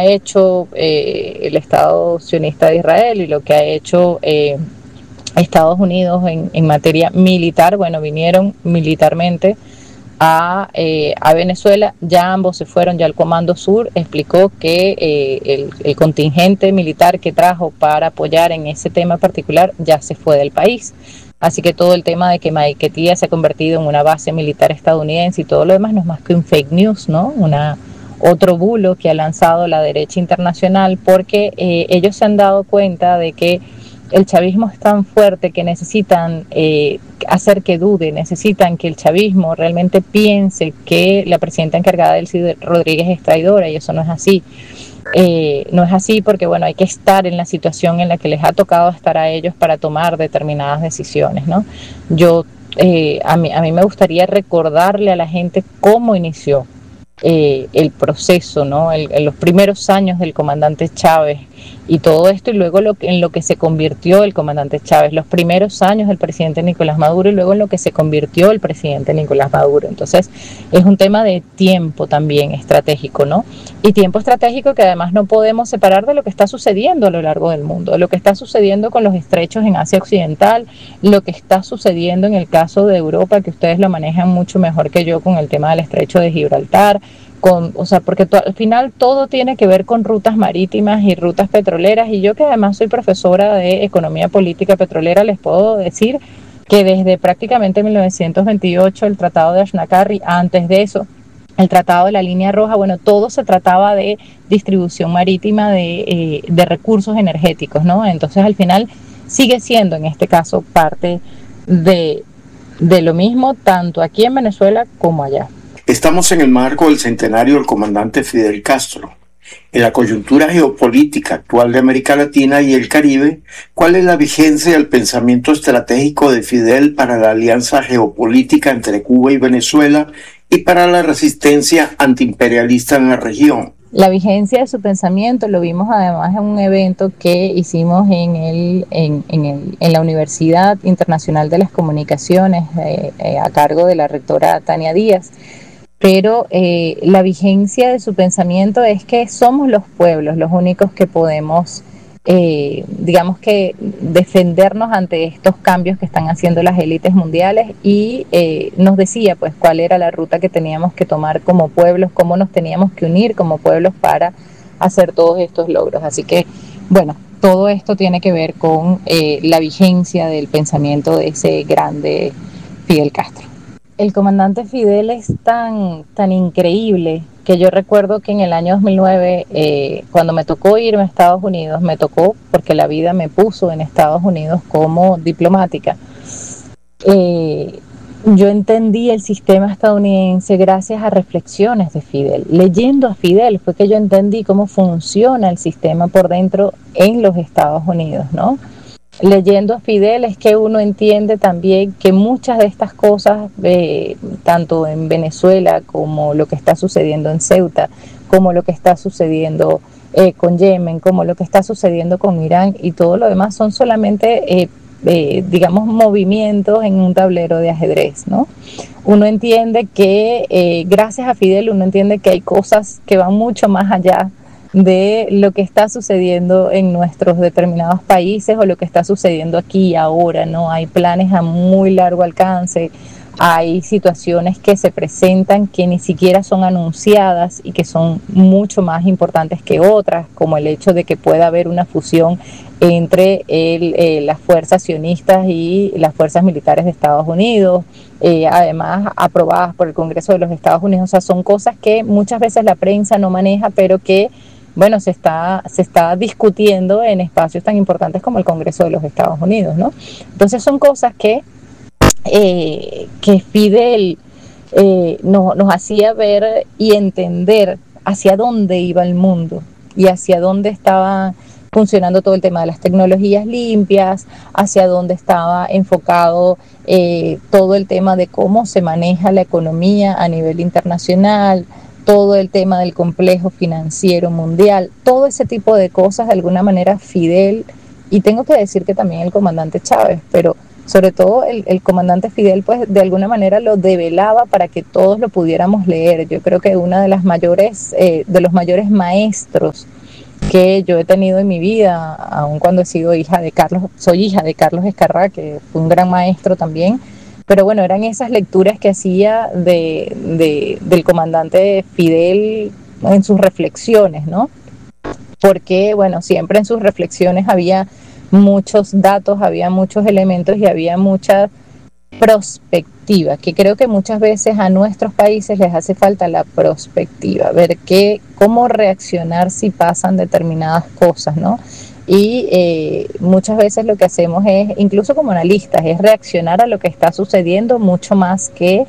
ha hecho el Estado sionista de Israel y lo que ha hecho Estados Unidos en materia militar, bueno, vinieron militarmente a Venezuela, ya ambos se fueron, ya el Comando Sur explicó que el contingente militar que trajo para apoyar en ese tema particular ya se fue del país. Así que todo el tema de que Maiquetía se ha convertido en una base militar estadounidense y todo lo demás no es más que un fake news, ¿no? Otro bulo que ha lanzado la derecha internacional, porque ellos se han dado cuenta de que el chavismo es tan fuerte que necesitan hacer que dude, necesitan que el chavismo realmente piense que la presidenta encargada, Delcy Rodríguez, es traidora, y eso no es así. No es así porque, bueno, hay que estar en la situación en la que les ha tocado estar a ellos para tomar determinadas decisiones, ¿no? A mí me gustaría recordarle a la gente cómo inició el proceso, ¿no? En los primeros años del comandante Chávez y todo esto, y luego en lo que se convirtió el comandante Chávez, los primeros años del presidente Nicolás Maduro y luego en lo que se convirtió el presidente Nicolás Maduro. Entonces es un tema de tiempo también estratégico, ¿no? Y tiempo estratégico que además no podemos separar de lo que está sucediendo a lo largo del mundo, de lo que está sucediendo con los estrechos en Asia Occidental, lo que está sucediendo en el caso de Europa, que ustedes lo manejan mucho mejor que yo con el tema del estrecho de Gibraltar, porque al final todo tiene que ver con rutas marítimas y rutas petroleras, y yo que además soy profesora de economía política petrolera, les puedo decir que desde prácticamente 1928 el Tratado de Ashnakari, antes de eso el Tratado de la Línea Roja, bueno, todo se trataba de distribución marítima de recursos energéticos, ¿no? Entonces al final sigue siendo en este caso parte de lo mismo, tanto aquí en Venezuela como allá. Estamos en el marco del centenario del comandante Fidel Castro. En la coyuntura geopolítica actual de América Latina y el Caribe, ¿cuál es la vigencia del pensamiento estratégico de Fidel para la alianza geopolítica entre Cuba y Venezuela y para la resistencia antiimperialista en la región? La vigencia de su pensamiento lo vimos además en un evento que hicimos en la Universidad Internacional de las Comunicaciones a cargo de la rectora Tania Díaz. Pero la vigencia de su pensamiento es que somos los pueblos los únicos que podemos, digamos que, defendernos ante estos cambios que están haciendo las élites mundiales, y nos decía pues cuál era la ruta que teníamos que tomar como pueblos, cómo nos teníamos que unir como pueblos para hacer todos estos logros. Así que, bueno, todo esto tiene que ver con la vigencia del pensamiento de ese grande Fidel Castro. El comandante Fidel es tan increíble que yo recuerdo que en el año 2009, cuando me tocó irme a Estados Unidos, me tocó porque la vida me puso en Estados Unidos como diplomática. Yo entendí el sistema estadounidense gracias a reflexiones de Fidel. Leyendo a Fidel fue que yo entendí cómo funciona el sistema por dentro en los Estados Unidos, ¿no? Leyendo a Fidel es que uno entiende también que muchas de estas cosas, tanto en Venezuela como lo que está sucediendo en Ceuta, como lo que está sucediendo con Yemen, como lo que está sucediendo con Irán y todo lo demás, son solamente, digamos, movimientos en un tablero de ajedrez, ¿no? Uno entiende que, gracias a Fidel, uno entiende que hay cosas que van mucho más allá de lo que está sucediendo en nuestros determinados países o lo que está sucediendo aquí y ahora, ¿no? Hay planes a muy largo alcance, hay situaciones que se presentan que ni siquiera son anunciadas y que son mucho más importantes que otras, como el hecho de que pueda haber una fusión entre las fuerzas sionistas y las fuerzas militares de Estados Unidos, además aprobadas por el Congreso de los Estados Unidos. O sea, son cosas que muchas veces la prensa no maneja, pero que, bueno, se está discutiendo en espacios tan importantes como el Congreso de los Estados Unidos, ¿no? Entonces son cosas que Fidel nos hacía ver y entender hacia dónde iba el mundo y hacia dónde estaba funcionando todo el tema de las tecnologías limpias, hacia dónde estaba enfocado todo el tema de cómo se maneja la economía a nivel internacional, todo el tema del complejo financiero mundial, todo ese tipo de cosas. De alguna manera Fidel, y tengo que decir que también el comandante Chávez, pero sobre todo el comandante Fidel, pues de alguna manera lo develaba para que todos lo pudiéramos leer. Yo creo que una de los mayores maestros que yo he tenido en mi vida, aun cuando he sido soy hija de Carlos Escarrá, que fue un gran maestro también. Pero bueno, eran esas lecturas que hacía del comandante Fidel en sus reflexiones, ¿no? Porque, bueno, siempre en sus reflexiones había muchos datos, había muchos elementos y había mucha prospectiva, que creo que muchas veces a nuestros países les hace falta la prospectiva, ver cómo reaccionar si pasan determinadas cosas, ¿no? Y muchas veces lo que hacemos es, incluso como analistas, es reaccionar a lo que está sucediendo mucho más que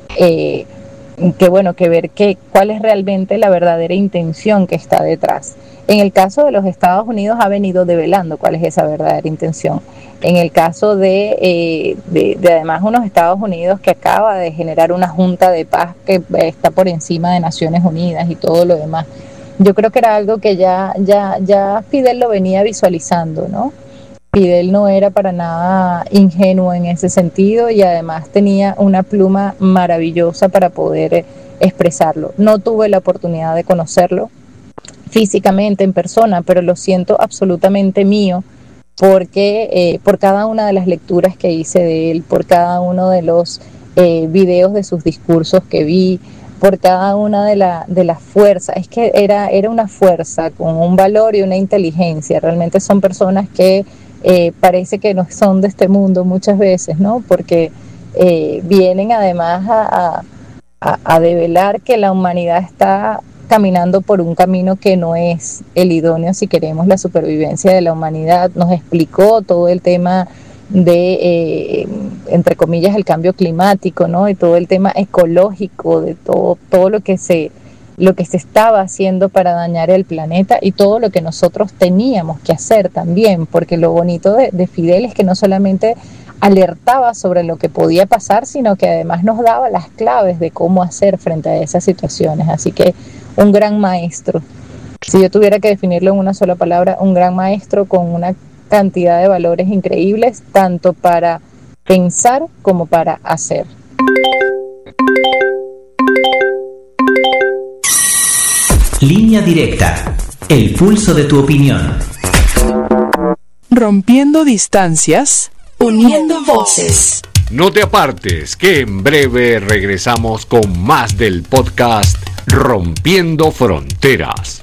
ver cuál es realmente la verdadera intención que está detrás. En el caso de los Estados Unidos ha venido develando cuál es esa verdadera intención. En el caso de además unos Estados Unidos que acaba de generar una junta de paz que está por encima de Naciones Unidas y todo lo demás. Yo creo que era algo que ya Fidel lo venía visualizando, ¿no? Fidel no era para nada ingenuo en ese sentido y además tenía una pluma maravillosa para poder expresarlo. No tuve la oportunidad de conocerlo físicamente en persona, pero lo siento absolutamente mío porque por cada una de las lecturas que hice de él, por cada uno de los videos de sus discursos que vi, por cada una de las fuerzas. Es que era una fuerza con un valor y una inteligencia. Realmente son personas que parece que no son de este mundo muchas veces, ¿no? Porque vienen además a develar que la humanidad está caminando por un camino que no es el idóneo si queremos la supervivencia de la humanidad. Nos explicó todo el tema de, entre comillas, el cambio climático, ¿no? Y todo el tema ecológico, de todo lo que se estaba haciendo para dañar el planeta y todo lo que nosotros teníamos que hacer también, porque lo bonito de Fidel es que no solamente alertaba sobre lo que podía pasar, sino que además nos daba las claves de cómo hacer frente a esas situaciones. Así que un gran maestro. Si yo tuviera que definirlo en una sola palabra, un gran maestro con una cantidad de valores increíbles, tanto para pensar como para hacer. Línea directa. El pulso de tu opinión. Rompiendo distancias, uniendo voces. No te apartes, que en breve regresamos con más del podcast Rompiendo Fronteras.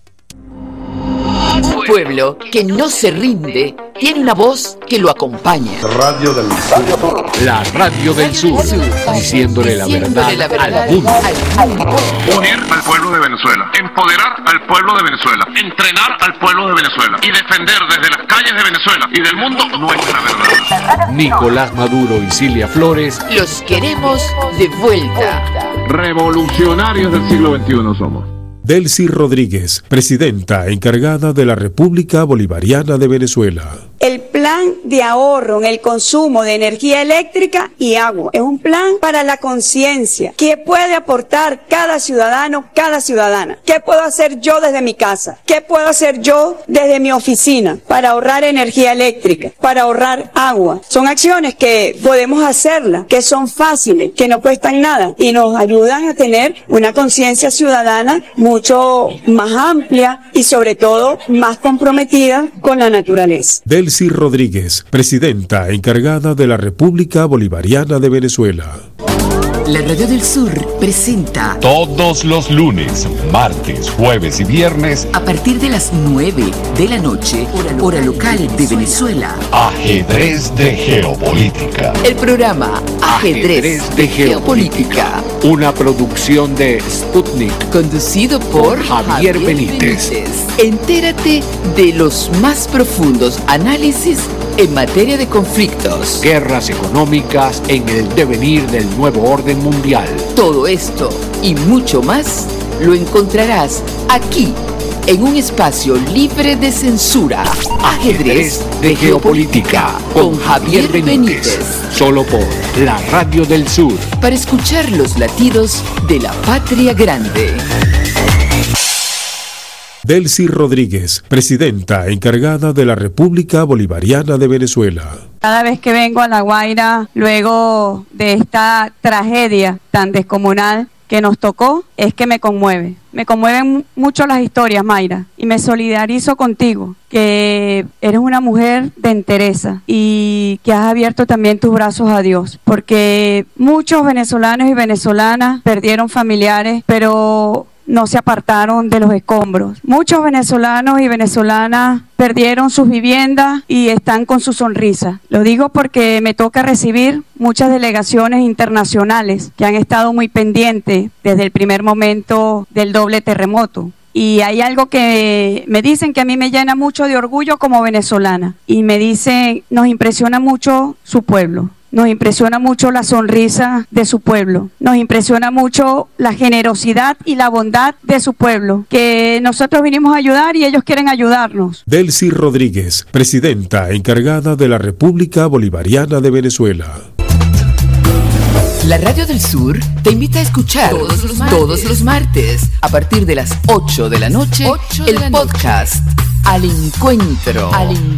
Pueblo que no se rinde tiene una voz que lo acompaña. Radio del Sur. La Radio del Sur, diciéndole la verdad al mundo. Unir al pueblo de Venezuela, empoderar al pueblo de Venezuela, entrenar al pueblo de Venezuela y defender desde las calles de Venezuela y del mundo nuestra verdad. Nicolás Maduro y Cilia Flores. Los queremos de vuelta. Revolucionarios del siglo XXI somos. Delcy Rodríguez, presidenta encargada de la República Bolivariana de Venezuela. El plan de ahorro en el consumo de energía eléctrica y agua es un plan para la conciencia. ¿Qué puede aportar cada ciudadano, cada ciudadana? ¿Qué puedo hacer yo desde mi casa? ¿Qué puedo hacer yo desde mi oficina para ahorrar energía eléctrica, para ahorrar agua? Son acciones que podemos hacerlas, que son fáciles, que no cuestan nada y nos ayudan a tener una conciencia ciudadana mucho más amplia y sobre todo más comprometida con la naturaleza. Delcy Rodríguez, presidenta encargada de la República Bolivariana de Venezuela. La Radio del Sur presenta Todos los lunes, martes, jueves y viernes a partir de las 9 de la noche, hora local de Venezuela, Ajedrez de Geopolítica. el programa Ajedrez de Geopolítica, Una producción de Sputnik, conducido por Javier Benítez. Entérate de los más profundos análisis en materia de conflictos, Guerras económicas en el devenir del nuevo orden mundial. Todo esto y mucho más lo encontrarás aquí, en un espacio libre de censura. Ajedrez de Geopolítica con Javier Benítez. Solo por la Radio del Sur. Para escuchar los latidos de la patria grande. Delcy Rodríguez, presidenta encargada de la República Bolivariana de Venezuela. Cada vez que vengo a La Guaira, luego de esta tragedia tan descomunal que nos tocó es que me conmueve. Me conmueven mucho las historias, Mayra, y me solidarizo contigo, que eres una mujer de entereza y que has abierto también tus brazos a Dios, porque muchos venezolanos y venezolanas perdieron familiares, pero no se apartaron de los escombros. Muchos venezolanos y venezolanas perdieron sus viviendas y están con su sonrisa. Lo digo porque me toca recibir muchas delegaciones internacionales que han estado muy pendientes desde el primer momento del doble terremoto. Y hay algo que me dicen que a mí me llena mucho de orgullo como venezolana. Y me dicen, nos impresiona mucho su pueblo. Nos impresiona mucho la sonrisa de su pueblo. Nos impresiona mucho la generosidad y la bondad de su pueblo. Que nosotros vinimos a ayudar y ellos quieren ayudarnos. Delcy Rodríguez, presidenta encargada de la República Bolivariana de Venezuela. La Radio del Sur te invita a escuchar todos los martes a partir de las 8 de la noche el podcast Al Encuentro.